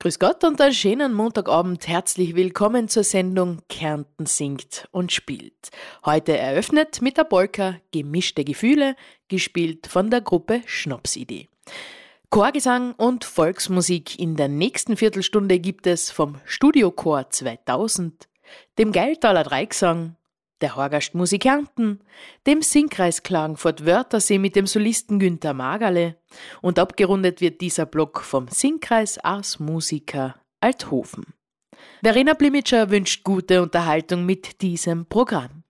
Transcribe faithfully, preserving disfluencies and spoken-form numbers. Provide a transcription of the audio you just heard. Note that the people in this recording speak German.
Grüß Gott und einen schönen Montagabend. Herzlich willkommen zur Sendung Kärnten singt und spielt. Heute eröffnet mit der Polka Gemischte Gefühle, gespielt von der Gruppe Schnapsidee. Chorgesang und Volksmusik in der nächsten Viertelstunde gibt es vom Studiochor zweitausend, dem Geiltaler Dreigesang, der Horgastmusik Kärnten, dem Singkreis Klagenfurt-Wörthersee mit dem Solisten Günther Magerle und abgerundet wird dieser Block vom Singkreis Ars Musica Althofen. Verena Blimitscher wünscht gute Unterhaltung mit diesem Programm.